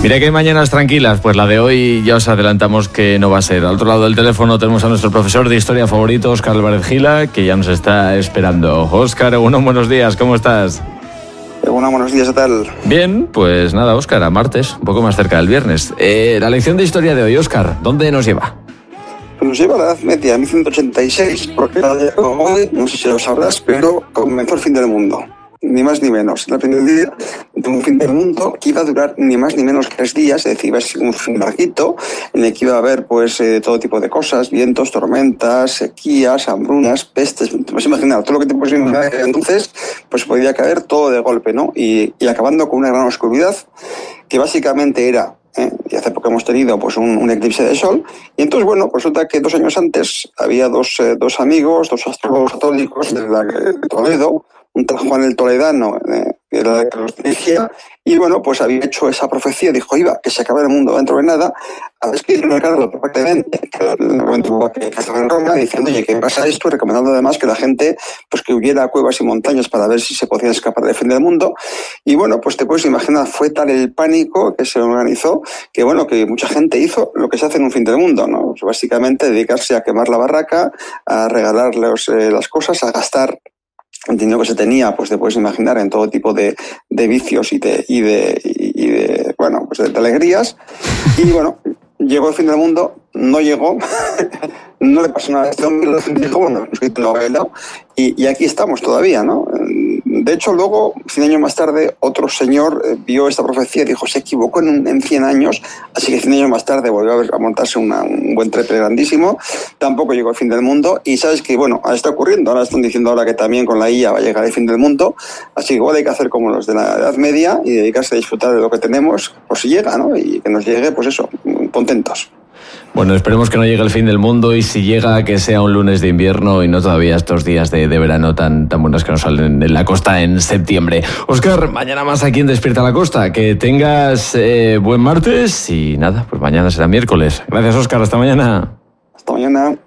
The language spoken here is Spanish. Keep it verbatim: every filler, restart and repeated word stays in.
Mira que hay mañanas tranquilas, pues la de hoy ya os adelantamos que no va a ser. Al otro lado del teléfono tenemos a nuestro profesor de historia favorito, Óscar Álvarez Gila, que ya nos está esperando. Óscar, bueno, buenos días, ¿cómo estás? Bueno, buenos días, ¿qué tal? Bien, pues nada, Óscar, a martes, un poco más cerca del viernes. Eh, la lección de historia de hoy, Óscar, ¿dónde nos lleva? Pues nos lleva a la Edad Media, a mil ciento ochenta y seis, porque la de hoy, no sé si lo sabrás, pero comenzó el fin del mundo. Ni más ni menos. El primer día de un fin del mundo que iba a durar ni más ni menos tres días, es decir, iba a ser un fin larguito, en el que iba a haber pues eh, todo tipo de cosas, vientos, tormentas, sequías, hambrunas, pestes. Te puedes imaginar, todo lo que te puedes imaginar. Entonces, pues podía caer todo de golpe, ¿no? Y, y acabando con una gran oscuridad, que básicamente era... ¿Eh? Y hace poco hemos tenido pues un, un eclipse de sol, y entonces, bueno, pues resulta que dos años antes había dos, eh, dos amigos, dos astrólogos católicos de, la, de Toledo, un tal Juan el Toledano, eh, que era el que los dirigía, y bueno, pues había hecho esa profecía, dijo, iba, que se acaba el mundo dentro de nada, a escribir una carta perfectamente, que en el momento que estaba en Roma, diciendo, oye, ¿qué pasa esto? Y recomendando además que la gente, pues que hubiera a cuevas y montañas para ver si se podía escapar del fin del mundo. Y bueno, pues te puedes imaginar, fue tal el pánico que se organizó, que bueno, que mucha gente hizo lo que se hace en un fin del mundo, ¿no? Pues básicamente dedicarse a quemar la barraca, a regalarles eh, las cosas, a gastar el dinero que se tenía, pues te puedes imaginar, en todo tipo de, de vicios y de, y de, y de bueno, pues de, de alegrías. Y bueno, llegó el fin del mundo, no llegó, no le pasó nada a este hombre, la gente dijo, bueno, lo ha bailado, y, y aquí estamos todavía, ¿no? De hecho, luego, cien años más tarde, otro señor vio esta profecía y dijo, se equivocó en, en cien años, así que cien años más tarde volvió a, ver, a montarse una, un buen trepe grandísimo, tampoco llegó el fin del mundo, y sabes que, bueno, está ocurriendo, ahora están diciendo ahora que también con la I A va a llegar el fin del mundo, así que igual hay que hacer como los de la Edad Media y dedicarse a disfrutar de lo que tenemos, por si llega, ¿no? Y que nos llegue, pues eso, contentos. Bueno, esperemos que no llegue el fin del mundo, y si llega, que sea un lunes de invierno y no todavía estos días de, de verano tan, tan buenos que nos salen en la costa en septiembre. Óscar, mañana más aquí en Despierta la Costa. Que tengas eh, buen martes y nada, pues mañana será miércoles. Gracias, Óscar. Hasta mañana. Hasta mañana.